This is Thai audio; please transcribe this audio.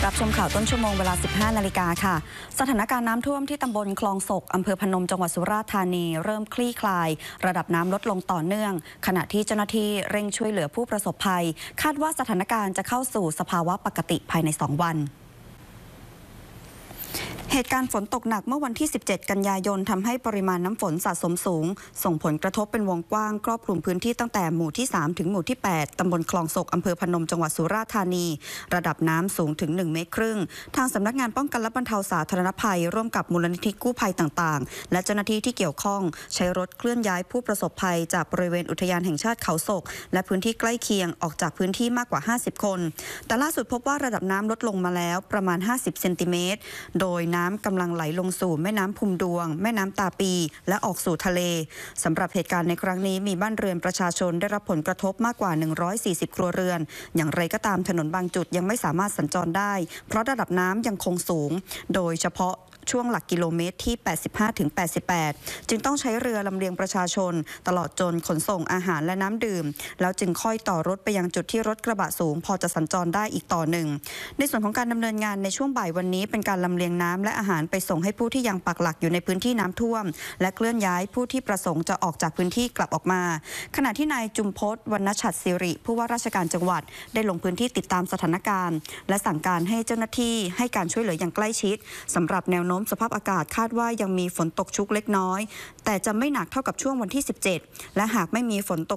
รับชมข่าวต้นชั่วโมงเวลา 15 นาฬิกาค่ะสถานการณ์น้ำท่วมที่ตำบลคลองศกอำเภอพนมจังหวัดสุราษฎร์ธานีเริ่มคลี่คลายระดับน้ำลดลงต่อเนื่องขณะที่เจ้าหน้าที่เร่งช่วยเหลือผู้ประสบภัยคาดว่าสถานการณ์จะเข้าสู่สภาวะปกติภายใน 2 วันเหตุการณ์ฝนตกหนักเมื่อวันที่ 17 กันยายนทำให้ปริมาณน้ำฝนสะสมสูงส่งผลกระทบเป็นวงกว้างครอบคลุมพื้นที่ตั้งแต่หมู่ที่ 3 ถึงหมู่ที่ 8 ตำบลคลองศกอำเภอพนมจังหวัดสุราษฎร์ธานีระดับน้ำสูงถึง 1 เมตรครึ่งทางสำนักงานป้องกันและบรรเทาสาธารณภัยร่วมกับมูลนิธิกู้ภัยต่างๆและเจ้าหน้าที่ที่เกี่ยวข้องใช้รถเคลื่อนย้ายผู้ประสบภัยจากบริเวณอุทยานแห่งชาติเขาศกและพื้นที่ใกล้เคียงออกจากพื้นที่มากกว่า 50 คนแต่ล่าสุดพบว่าระดับน้ำลดลงมาแล้วประมาณ 50 เซนติเมตรโดยน้ำกำลังไหลลงสู่แม่น้ำพุมดวงแม่น้ำตาปีและออกสู่ทะเลสำหรับเหตุการณ์ในครั้งนี้มีบ้านเรือนประชาชนได้รับผลกระทบมากกว่า140ครัวเรือนอย่างไรก็ตามถนนบางจุดยังไม่สามารถสัญจรได้เพราะระดับน้ำยังคงสูงโดยเฉพาะช่วงหลักกิโลเมตรที่ 85 ถึง 88 จึงต้องใช้เรือลำเลียงประชาชนตลอดจนขนส่งอาหารและน้ำดื่มแล้วจึงค่อยต่อรถไปยังจุดที่รถกระบะสูงพอจะสัญจรได้อีกต่อหนึ่งในส่วนของการดำเนินงานในช่วงบ่ายวันนี้เป็นการลำเลียงน้ำและอาหารไปส่งให้ผู้ที่ยังปักหลักอยู่ในพื้นที่น้ำท่วมและเคลื่อนย้ายผู้ที่ประสงค์จะออกจากพื้นที่กลับออกมาขณะที่นายจุมพจน์ วรรณฉัตรศิริผู้ว่าราชการจังหวัดได้ลงพื้นที่ติดตามสถานการณ์และสั่งการให้เจ้าหน้าที่ให้การช่วยเหลืออย่างใกล้ชิดสำหรับแนวโน้มสภาพอากาศคาดว่ายังมีฝนตกชุกเล็กน้อยแต่จะไม่หนักเท่ากับช่วงวันที่ 17 และหากไม่มีฝนตก